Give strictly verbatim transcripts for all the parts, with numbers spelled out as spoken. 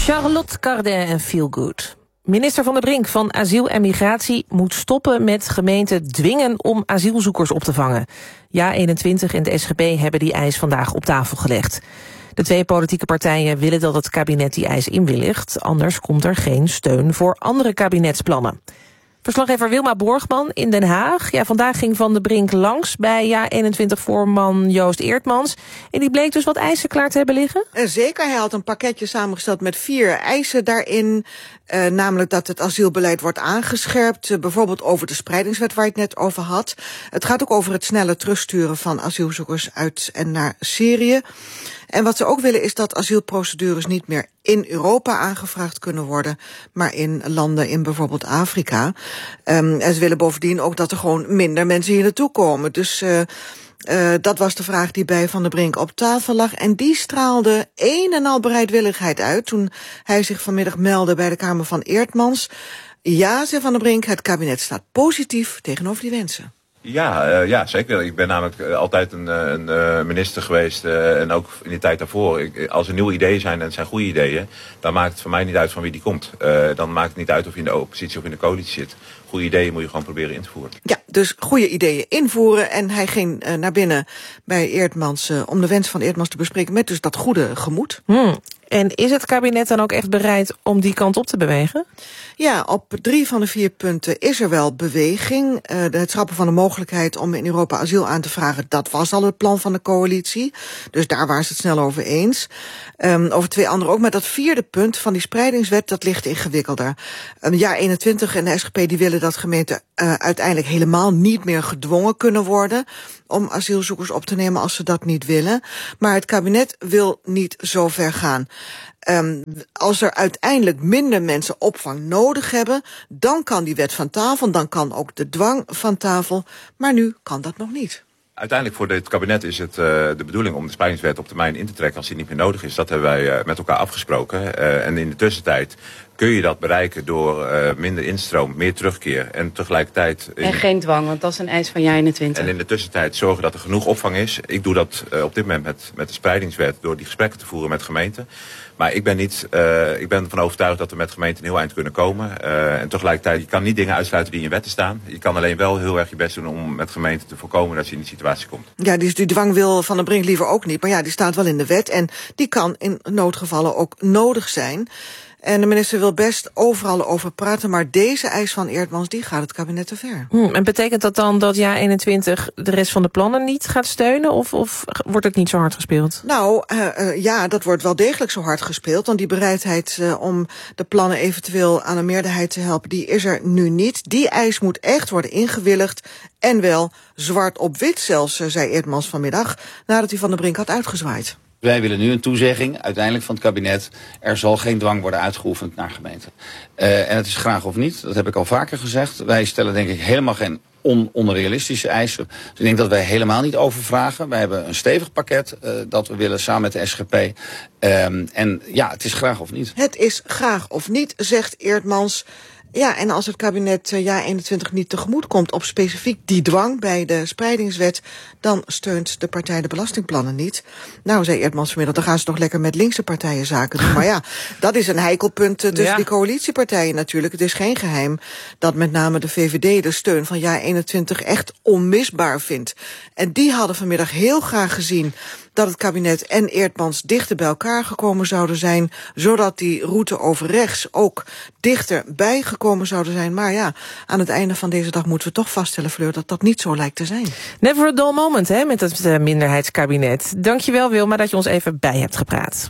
Charlotte Cardin en Feel Good. Minister Van der Brink van Asiel en Migratie moet stoppen met gemeenten dwingen om asielzoekers op te vangen. Ja eenentwintig en de S G P hebben die eis vandaag op tafel gelegd. De twee politieke partijen willen dat het kabinet die eis inwilligt, anders komt er geen steun voor andere kabinetsplannen. Verslaggever Wilma Borgman in Den Haag. Ja, vandaag ging Van der Brink langs bij Ja eenentwintig-voorman Joost Eertmans. En die bleek dus wat eisen klaar te hebben liggen? Zeker, hij had een pakketje samengesteld met vier eisen daarin. Uh, namelijk dat het asielbeleid wordt aangescherpt. Uh, bijvoorbeeld over de spreidingswet waar je het net over had. Het gaat ook over het snelle terugsturen van asielzoekers uit en naar Syrië. En wat ze ook willen is dat asielprocedures niet meer in Europa aangevraagd kunnen worden, maar in landen in bijvoorbeeld Afrika. Um, en ze willen bovendien ook dat er gewoon minder mensen hier naartoe komen. Dus uh, uh, dat was de vraag die bij Van der Brink op tafel lag. En die straalde een en al bereidwilligheid uit toen hij zich vanmiddag meldde bij de Kamer van Eertmans. Ja, zei Van der Brink, het kabinet staat positief tegenover die wensen. Ja, uh, ja, zeker. Ik ben namelijk uh, altijd een, een uh, minister geweest uh, en ook in die tijd daarvoor. Ik, als er nieuwe ideeën zijn en het zijn goede ideeën, dan maakt het voor mij niet uit van wie die komt. Uh, dan maakt het niet uit of je in de oppositie of in de coalitie zit. Goede ideeën moet je gewoon proberen in te voeren. Ja, dus goede ideeën invoeren. En hij ging uh, naar binnen bij Eertmans uh, om de wens van Eertmans te bespreken met dus dat goede gemoed. Hmm. En is het kabinet dan ook echt bereid om die kant op te bewegen? Ja, op drie van de vier punten is er wel beweging. Uh, het schrappen van de mogelijkheid om in Europa asiel aan te vragen, dat was al het plan van de coalitie. Dus daar waren ze het snel over eens. Um, over twee andere ook. Maar dat vierde punt van die spreidingswet, dat ligt ingewikkelder. Um, Ja eenentwintig en de S G P die willen dat gemeenten uh, uiteindelijk helemaal niet meer gedwongen kunnen worden om asielzoekers op te nemen als ze dat niet willen. Maar het kabinet wil niet zo ver gaan. Um, als er uiteindelijk minder mensen opvang nodig hebben, dan kan die wet van tafel, dan kan ook de dwang van tafel. Maar nu kan dat nog niet. Uiteindelijk voor dit kabinet is het uh, de bedoeling om de spreidingswet op termijn in te trekken als die niet meer nodig is. Dat hebben wij uh, met elkaar afgesproken. Uh, en in de tussentijd kun je dat bereiken door uh, minder instroom, meer terugkeer en tegelijkertijd... In... En geen dwang, want dat is een eis van Ja eenentwintig. En in de tussentijd zorgen dat er genoeg opvang is. Ik doe dat uh, op dit moment met, met de spreidingswet door die gesprekken te voeren met gemeenten. Maar ik ben, niet, uh, ik ben ervan overtuigd dat we met gemeenten een heel eind kunnen komen. Uh, en tegelijkertijd, je kan niet dingen uitsluiten die in wetten staan. Je kan alleen wel heel erg je best doen om met gemeenten te voorkomen dat je in die situatie komt. Ja, die, die dwang wil Van der Brink liever ook niet. Maar ja, die staat wel in de wet en die kan in noodgevallen ook nodig zijn. En de minister wil best overal over praten, maar deze eis van Eertmans, die gaat het kabinet te ver. Hmm, en betekent dat dan dat Ja eenentwintig de rest van de plannen niet gaat steunen? Of, of wordt het niet zo hard gespeeld? Nou, uh, uh, ja, dat wordt wel degelijk zo hard gespeeld. Want die bereidheid uh, om de plannen eventueel aan een meerderheid te helpen, die is er nu niet. Die eis moet echt worden ingewilligd. En wel zwart op wit zelfs, uh, zei Eertmans vanmiddag, nadat hij Van der Brink had uitgezwaaid. Wij willen nu een toezegging, uiteindelijk van het kabinet. Er zal geen dwang worden uitgeoefend naar gemeenten. Uh, en het is graag of niet, dat heb ik al vaker gezegd. Wij stellen denk ik helemaal geen on onrealistische eisen. Dus ik denk dat wij helemaal niet overvragen. Wij hebben een stevig pakket uh, dat we willen samen met de S G P. Um, en ja, het is graag of niet. Het is graag of niet, zegt Eertmans. Ja, en als het kabinet uh, Ja eenentwintig niet tegemoet komt op specifiek die dwang bij de spreidingswet, dan steunt de partij de belastingplannen niet. Nou, zei Eertmans vanmiddag, dan gaan ze toch lekker met linkse partijen zaken doen. Maar ja, dat is een heikel punt uh, tussen ja. die coalitiepartijen natuurlijk. Het is geen geheim dat met name de V V D de steun van Ja eenentwintig echt onmisbaar vindt. En die hadden vanmiddag heel graag gezien dat het kabinet en Eertmans dichter bij elkaar gekomen zouden zijn, zodat die route over rechts ook dichterbij gekomen zouden zijn. Maar ja, aan het einde van deze dag moeten we toch vaststellen, Fleur, dat dat niet zo lijkt te zijn. Never a dull moment, hè, met het uh, minderheidskabinet. Dankjewel, Wilma, dat je ons even bij hebt gepraat.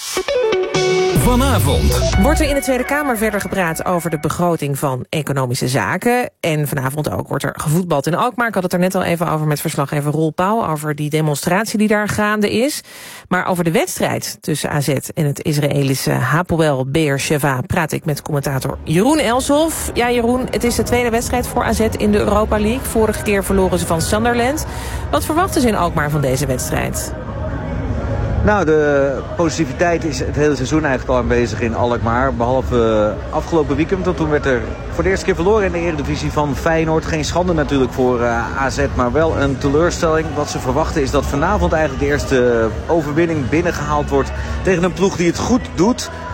Vanavond wordt er in de Tweede Kamer verder gepraat over de begroting van economische zaken. En vanavond ook wordt er gevoetbald in Alkmaar. Ik had het er net al even over met verslaggever Roel Pauw, over die demonstratie die daar gaande is. Maar over de wedstrijd tussen A Z en het Israëlische Hapoel Be'er Sheva praat ik met commentator Jeroen Elshoff. Ja, Jeroen, het is de tweede wedstrijd voor A Z in de Europa League. Vorige keer verloren ze van Sunderland. Wat verwachten ze in Alkmaar van deze wedstrijd? Nou, de positiviteit is het hele seizoen eigenlijk al aanwezig in Alkmaar. Behalve afgelopen weekend, want toen werd er voor de eerste keer verloren in de Eredivisie van Feyenoord. Geen schande natuurlijk voor uh, A Z, maar wel een teleurstelling. Wat ze verwachten is dat vanavond eigenlijk de eerste overwinning binnengehaald wordt tegen een ploeg die het goed doet.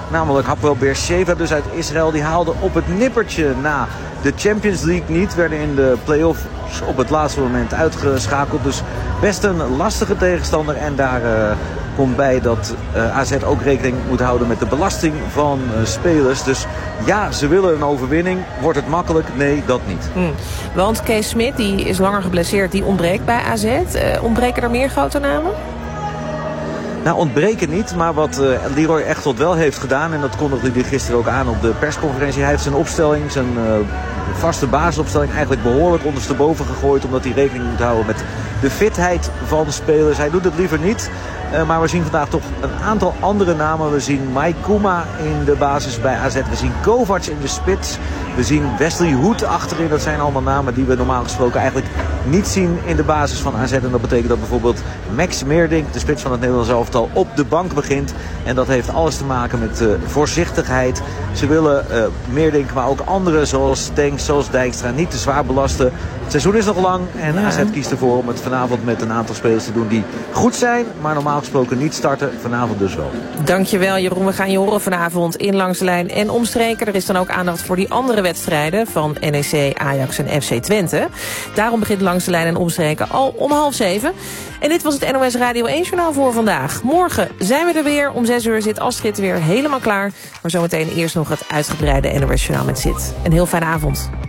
Namelijk Hapoel Beersheva, dus uit Israël. Die haalde op het nippertje na de Champions League niet. Werden in de play-offs op het laatste moment uitgeschakeld. Dus best een lastige tegenstander. En daar uh, komt bij dat uh, A Z ook rekening moet houden met de belasting van uh, spelers. Dus ja, ze willen een overwinning. Wordt het makkelijk? Nee, dat niet. Hmm. Want Kees Smit, die is langer geblesseerd, die ontbreekt bij A Z. Uh, ontbreken er meer grote namen? Nou, ontbreken niet, maar wat uh, Leroy Echtelt wel heeft gedaan, en dat kondigde hij gisteren ook aan op de persconferentie. Hij heeft zijn opstelling, zijn uh, vaste basisopstelling eigenlijk behoorlijk ondersteboven gegooid, omdat hij rekening moet houden met de fitheid van spelers. Hij doet het liever niet, uh, maar we zien vandaag toch een aantal andere namen. We zien Mike Kouma in de basis bij A Z, we zien Kovac in de spits, we zien Wesley Hoed achterin. Dat zijn allemaal namen die we normaal gesproken eigenlijk niet zien in de basis van A Z. En dat betekent dat bijvoorbeeld Max Meerdink, de spits van het Nederlands elftal, op de bank begint. En dat heeft alles te maken met uh, voorzichtigheid. Ze willen uh, Meerdink, maar ook anderen zoals Stenks, zoals Dijkstra, niet te zwaar belasten. Het seizoen is nog lang en ja. A Z kiest ervoor om het vanavond met een aantal spelers te doen die goed zijn, maar normaal gesproken niet starten. Vanavond dus wel. Dankjewel Jeroen. We gaan je horen vanavond in Langs de Lijn en omstreken. Er is dan ook aandacht voor die andere wedstrijden van N E C, Ajax en F C Twente. Daarom begint Langs de Lijn en omstreken al om half zeven. En dit was het N O S Radio één Journaal voor vandaag. Morgen zijn we er weer. Om zes uur zit Astrid weer helemaal klaar. Maar zometeen eerst nog het uitgebreide N O S Journaal met Sid. Een heel fijne avond.